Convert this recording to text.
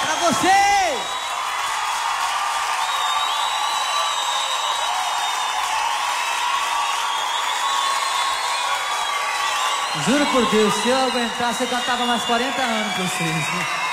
Pra vocês! Juro por Deus, se eu aguentasse, eu cantava mais 40 anos pra vocês.